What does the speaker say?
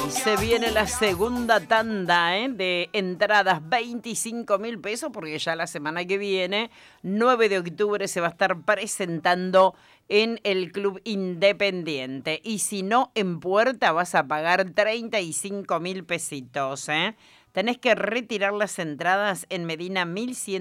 Y se viene la segunda tanda de entradas, 25.000 pesos, porque ya la semana que viene, 9 de octubre, se va a estar presentando en el Club Independiente. Y si no, en puerta vas a pagar 35.000 pesitos. Tenés que retirar las entradas en Medina 1100.